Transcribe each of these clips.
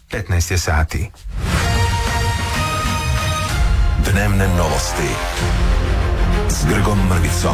15 je sati. Dnevne novosti s Grgom Mrvicom.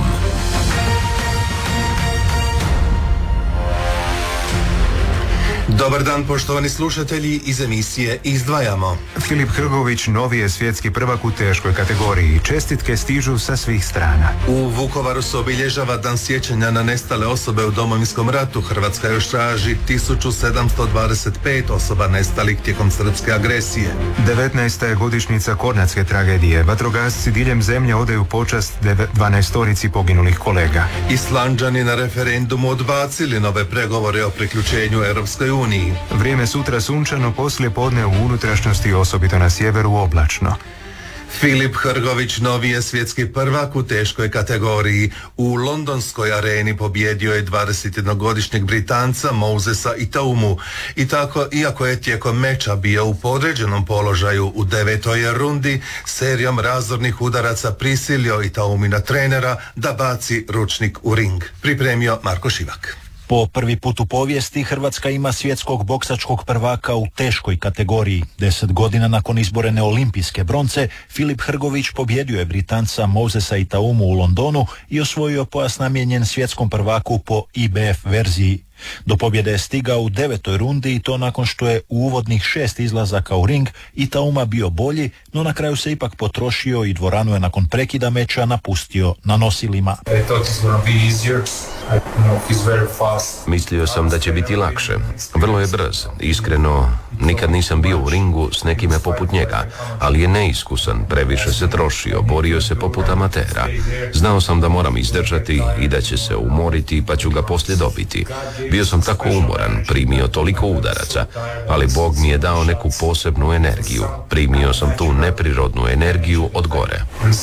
Dobar dan, poštovani slušatelji, iz emisije Izdvajamo. Filip Hrgović novi je svjetski prvak u teškoj kategoriji. Čestitke stižu sa svih strana. U Vukovaru se obilježava dan sjećanja na nestale osobe u Domovinskom ratu. Hrvatska još traži 1725 osoba nestalih tijekom srpske agresije. 19. je godišnjica Kornatske tragedije. Vatrogasci diljem zemlje odaju počast 12 poginulih kolega. Islanđani na referendumu odbacili nove pregovore o priključenju Europskoj uniji. Vrijeme sutra sunčano, poslije podne u unutrašnjosti, osobito na sjeveru oblačno. Filip Hrgović novi je svjetski prvak u teškoj kategoriji. U londonskoj areni pobjedio je 21-godišnjeg Britanca Mosesa Itaumu. I tako, iako je tijekom meča bio u podređenom položaju u 9. rundi, serijom razornih udaraca prisilio Itaumina trenera da baci ručnik u ring. Pripremio Marko Šivak. Po prvi put u povijesti Hrvatska ima svjetskog boksačkog prvaka u teškoj kategoriji. 10 godina nakon izborene olimpijske bronce, Filip Hrgović pobjedio je Britanca Mosesa Itaumu u Londonu i osvojio pojas namijenjen svjetskom prvaku po IBF verziji. Do pobjede je stigao u 9. rundi i to nakon što je u uvodnih 6 izlazaka u ring Itauma bio bolji, no na kraju se ipak potrošio i dvoranu je nakon prekida meča napustio na nosilima. Mislio sam da će biti lakše. Vrlo je brz. Iskreno, nikad nisam bio u ringu s nekime poput njega, ali je neiskusan, previše se trošio, borio se poput amatera. Znao sam da moram izdržati i da će se umoriti, pa ću ga poslije dobiti. Bio sam tako umoran, primio toliko udaraca, ali Bog mi je dao neku posebnu energiju. Primio sam tu neprirodnu energiju od gore.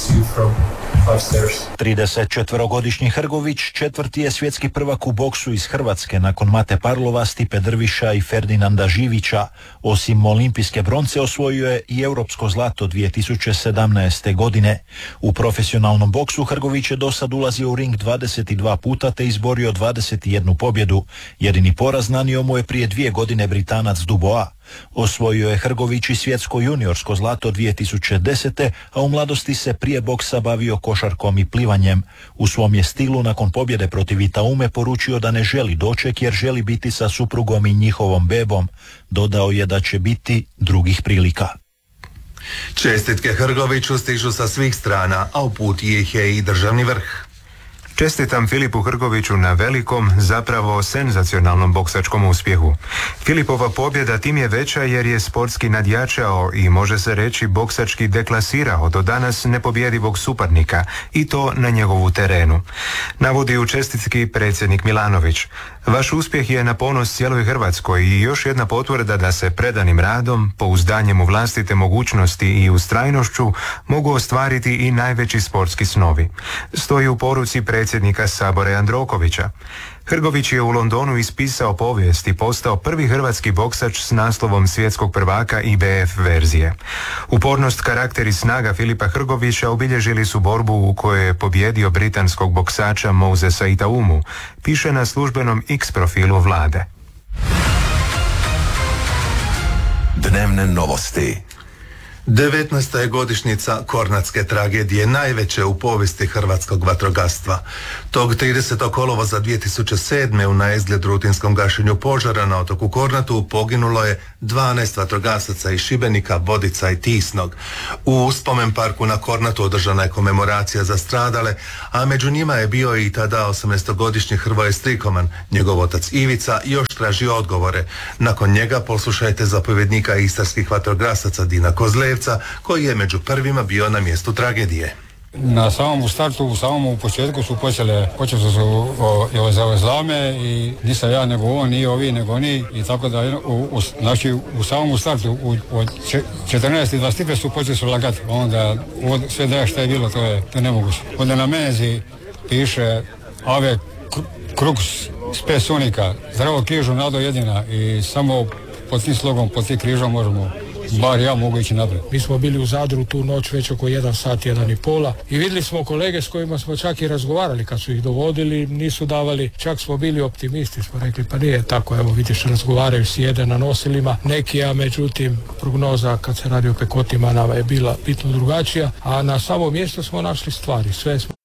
34-godišnji Hrgović četvrti je svjetski prvak u boksu iz Hrvatske nakon Mate Parlova, Stipe Drviša i Ferdinanda Živića. Osim olimpijske bronce osvojio je i europsko zlato 2017. godine. U profesionalnom boksu Hrgović je dosad ulazio u ring 22 puta te izborio 21 pobjedu. Jedini poraz nanio mu je prije 2 godine Britanac Dubois. Osvojio je Hrgović i svjetsko juniorsko zlato 2010. a u mladosti se prije boksa bavio košarkom i plivanjem. U svom je stilu nakon pobjede protiv Itaume poručio da ne želi doček jer želi biti sa suprugom i njihovom bebom. Dodao je da će biti drugih prilika. Čestitke Hrgoviću stižu sa svih strana, a uputio ih je i državni vrh. Čestitam Filipu Hrgoviću na velikom, zapravo senzacionalnom boksačkom uspjehu. Filipova pobjeda tim je veća jer je sportski nadjačao i može se reći boksački deklasirao do danas nepobjedivog suparnika i to na njegovu terenu. Navodi u čestitki predsjednik Milanović. Vaš uspjeh je na ponos cijeloj Hrvatskoj i još jedna potvrda da se predanim radom, pouzdanjem u vlastite mogućnosti i ustrajnošću mogu ostvariti i najveći sportski snovi. Stoji u poruci predsjednika Sabora Jandrokovića. Hrgović je u Londonu ispisao povijest i postao prvi hrvatski boksač s naslovom svjetskog prvaka IBF verzije. Upornost, karakter i snaga Filipa Hrgovića obilježili su borbu u kojoj je pobjedio britanskog boksača Mosesa Itaumu, piše na službenom X profilu vlade. Dnevne novosti. 19. je godišnjica Kornatske tragedije, najveće u povijesti hrvatskog vatrogastva. Tog 30. kolovoza 2007. u naizgled rutinskom gašenju požara na otoku Kornatu poginulo je 12 vatrogasaca iz Šibenika, Vodica i Tisnog. U spomen parku na Kornatu održana je komemoracija za stradale, a među njima je bio i tada 18-godišnji Hrvoje Strikoman. Njegov otac Ivica još traži odgovore. Nakon njega poslušajte zapovjednika istarskih vatrogasaca Dina Kozlevca, koji je među prvima bio na mjestu tragedije. Na samom startu, u samom početku su počele su zavrzlame i nisam ja nego on, nije ovi nego oni i tako da znači u samom startu od 14 i 25 su počeli su lagati, onda sve da šta je bilo to je nemoguće. Onda na menzi piše Ave Krux Spes Unica, zdravo križu nado jedina i samo pod tim slogom, pod tim križom možemo bar ja mogu ići naprijed. Mi smo bili u Zadru tu noć već oko 1 sat, 1:30 i vidjeli smo kolege s kojima smo čak i razgovarali kad su ih dovodili, nisu davali, čak smo bili optimisti, smo rekli pa nije tako, evo vidiš razgovaraju, sjede na nosilima neki, a međutim prognoza kad se radi o pekotima nama je bila bitno drugačija, a na samom mjestu smo našli stvari, sve smo